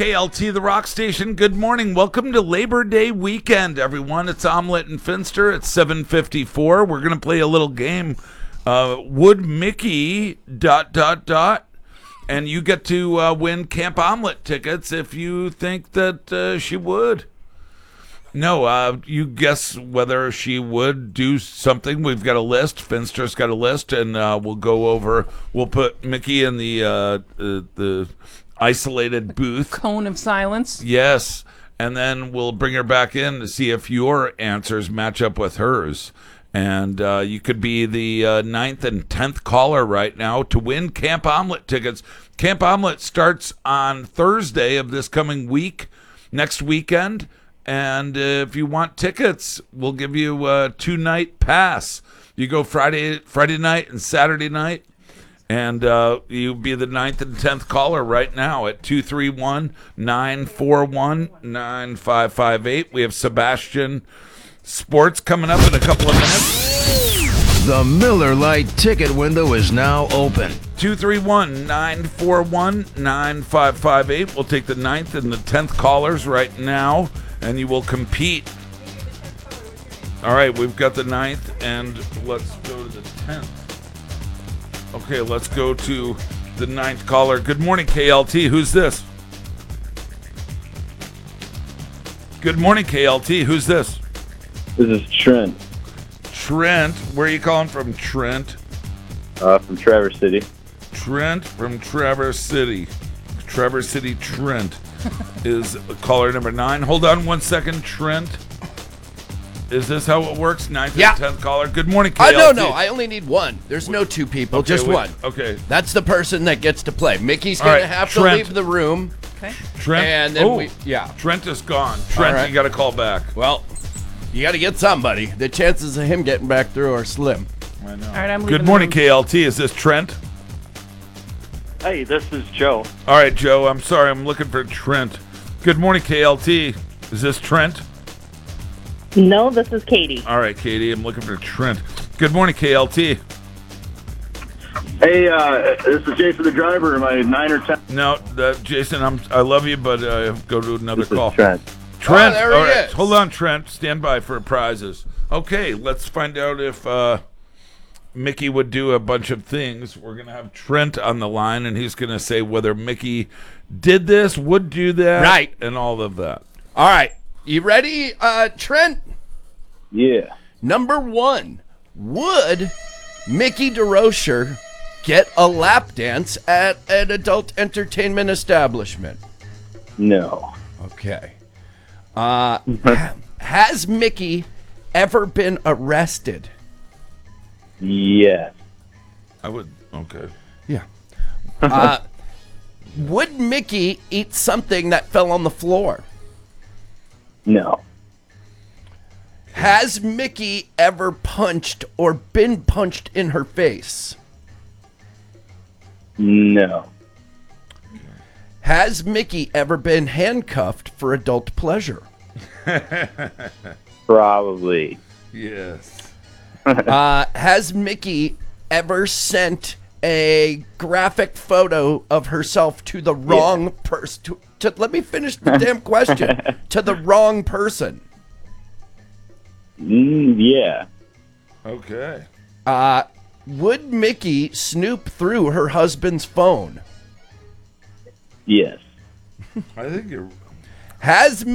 KLT, the rock station. Good morning. Welcome to Labor Day weekend, everyone. It's Omelette and Finster at 7:54. We're going to play a little game. Would Mickey ... And you get to win Camp Omelette tickets if you think that she would. No, you guess whether she would do something. We've got a list. Finster's got a list, and we'll go over. We'll put Mickey in the isolated booth. Cone of silence. Yes, and then we'll bring her back in to see if your answers match up with hers. And you could be the 9th and 10th caller right now to win Camp Omelette tickets. Camp Omelette starts on Thursday of this coming week, next weekend. And if you want tickets, we'll give you a 2-night pass. You go Friday night and Saturday night. And you'll be the 9th and 10th caller right now at 231-941-9558. We have Sebastian Sports coming up in a couple of minutes. The Miller Lite ticket window is now open. 231-941-9558. We'll take the 9th and the 10th callers right now, and you will compete. All right, we've got the 9th, and let's go to the 10th. Okay, let's go to the 9th caller. Good morning, KLT. Who's this? Good morning, KLT. Who's this? This is Trent. Trent. Where are you calling from, Trent? From Traverse City. Trent from Traverse City. Traverse City Trent is caller number 9. Hold on one second, Trent. Is this how it works? 9th Yeah. and 10th caller. Good morning, KLT. No. I only need one. There's no two people, Okay, just wait. one. Okay. That's the person that gets to play. Mickey's All going right, to have Trent. to leave the room. Okay. Trent. And then oh, Trent is gone. Trent, All right. you got to call back. Well, you got to get somebody. The chances of him getting back through are slim. I know. All right, I'm leaving Good morning, the room. KLT. Is this Trent? Hey, this is Joe. All right, Joe. I'm sorry. I'm looking for Trent. Good morning, KLT. Is this Trent? No, this is Katie. All right, Katie. I'm looking for Trent. Good morning, KLT. Hey, this is Jason the driver. Am I 9 or 10? No, Jason, I love you, but go to another This call. is Trent. Trent. Oh, there he all right. is. Hold on, Trent. Stand by for prizes. Okay, let's find out if Mickey would do a bunch of things. We're going to have Trent on the line, and he's going to say whether Mickey did this, would do that, Right. and all of that. All right. You ready, Trent? Yeah. Number 1. Would Mickey DeRocher get a lap dance at an adult entertainment establishment? No. Okay. Has Mickey ever been arrested? Yes. I would. Okay. Yeah. Would Mickey eat something that fell on the floor? No. Has Mickey ever punched or been punched in her face? No. Has Mickey ever been handcuffed for adult pleasure? Probably. Yes. Has Mickey ever sent a graphic photo of herself to the wrong person? Let me finish the damn question. To the wrong person. Yeah. Okay. Would Mickey snoop through her husband's phone? Yes. I think you're. Has